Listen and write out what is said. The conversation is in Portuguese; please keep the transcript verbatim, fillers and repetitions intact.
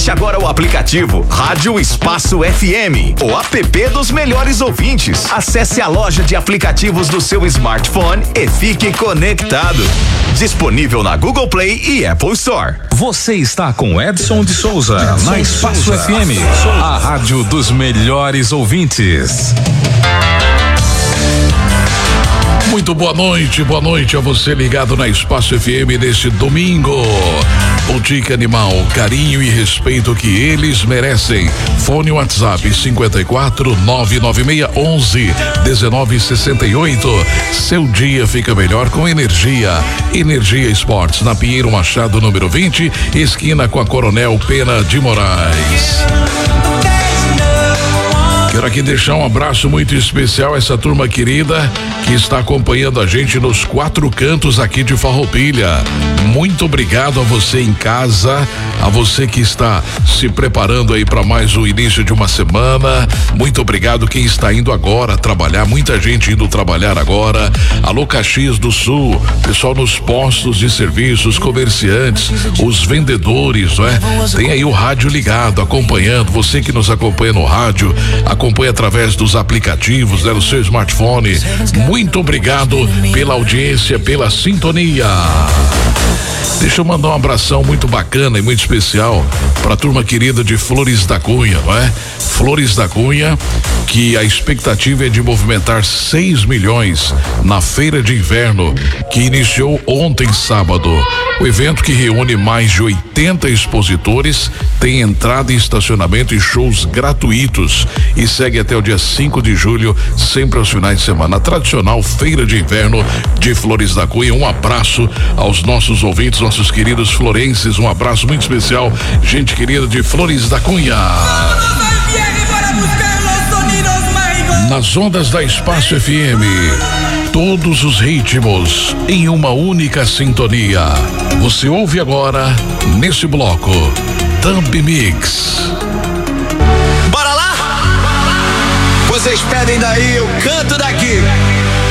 Baixe agora o aplicativo Rádio Espaço F M, o app dos melhores ouvintes. Acesse a loja de aplicativos do seu smartphone e fique conectado. Disponível na Google Play e Apple Store. Você está com Edson de Souza, Edson na Espaço Souza. F M, a rádio dos melhores ouvintes. Muito boa noite, boa noite a você ligado na Espaço F M neste domingo. Boutique Animal, carinho e respeito que eles merecem. Fone WhatsApp cinquenta e quatro, nove nove seis, onze, dezenove sessenta e oito. Seu dia fica melhor com energia. Energia Esportes, na Pinheiro Machado, número vinte, esquina com a Coronel Pena de Moraes. Quero aqui deixar um abraço muito especial a essa turma querida que está acompanhando a gente nos quatro cantos aqui de Farroupilha. Muito obrigado a você em casa, a você que está se preparando aí para mais o início de uma semana. Muito obrigado quem está indo agora trabalhar, muita gente indo trabalhar agora. Alô Caxias do Sul, pessoal nos postos de serviços, comerciantes, os vendedores, não é? Tem aí o rádio ligado, acompanhando, você que nos acompanha no rádio, acompanha através dos aplicativos, né, no seu smartphone. Muito obrigado pela audiência, pela sintonia. Deixa eu mandar um abração muito bacana e muito especial para a turma querida de Flores da Cunha, não é? Flores da Cunha, que a expectativa é de movimentar seis milhões na feira de inverno que iniciou ontem sábado. O evento, que reúne mais de oitenta expositores, tem entrada e estacionamento e shows gratuitos e segue até o dia cinco de julho, sempre aos finais de semana. A tradicional feira de inverno de Flores da Cunha. Um abraço aos nossos ouvintes, nossos queridos florenses, um abraço muito especial, gente querida de Flores da Cunha. Nas ondas da Espaço F M, todos os ritmos em uma única sintonia. Você ouve agora, nesse bloco, Thumb Mix. Bora lá? Vocês pedem daí, eu canto daqui.